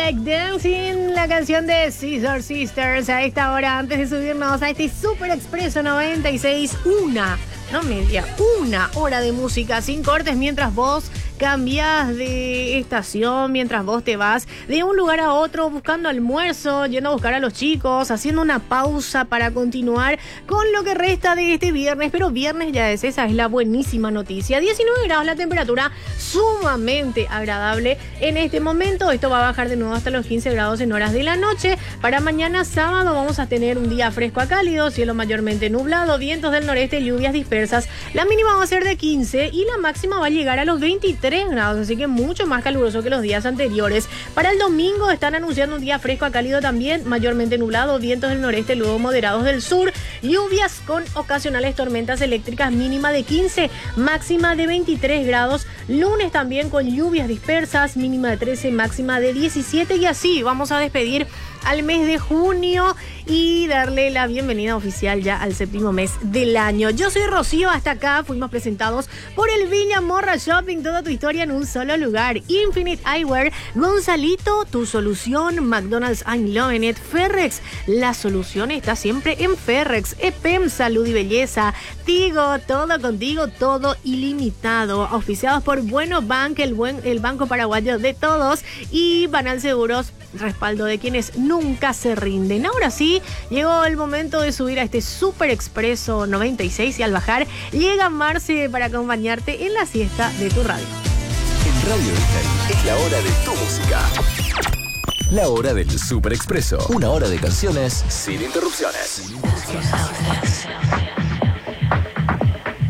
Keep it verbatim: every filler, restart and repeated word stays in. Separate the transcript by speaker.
Speaker 1: Like Dancing, la canción de Scissor Sisters a esta hora antes de subirnos a este Super Expreso noventa y seis. Una, no media, una hora de música sin cortes mientras vos cambias de estación, mientras vos te vas de un lugar a otro buscando almuerzo, yendo a buscar a los chicos, haciendo una pausa para continuar con lo que resta de este viernes. Pero viernes ya es, esa es la buenísima noticia. diecinueve grados la temperatura, sumamente agradable en este momento. Esto va a bajar de nuevo hasta los quince grados en horas de la noche. Para mañana sábado vamos a tener un día fresco a cálido, cielo mayormente nublado, vientos del noreste, lluvias dispersas. La mínima va a ser de quince y la máxima va a llegar a los veintitrés grados, así que mucho más caluroso que los días anteriores. Para el domingo están anunciando un día fresco a cálido también, mayormente nublado, vientos del noreste, luego moderados del sur, lluvias con ocasionales tormentas eléctricas, mínima de quince, máxima de veintitrés grados. Lunes también con lluvias dispersas, mínima de trece, máxima de diecisiete, y así vamos a despedir al mes de junio y darle la bienvenida oficial ya al séptimo mes del año. Yo soy Rocío, hasta acá fuimos presentados por el Villa Morra Shopping, toda tu historia en un solo lugar. Infinite Eyewear, Gonzalito, tu solución, McDonald's, I'm loving it, Ferrex, la solución está siempre en Ferrex, E P E M, salud y belleza, Tigo, todo contigo, todo ilimitado, auspiciados por Bueno Bank, el, buen, el banco paraguayo de todos, y Banal Seguros, respaldo de quienes nunca se rinden. Ahora sí, llegó el momento de subir a este Super Expreso noventa y seis y al bajar llega Marce para acompañarte en la siesta de tu radio.
Speaker 2: En Radio Itel es la hora de tu música. La hora del Super Expreso. Una hora de canciones sin interrupciones. Sin interrupciones.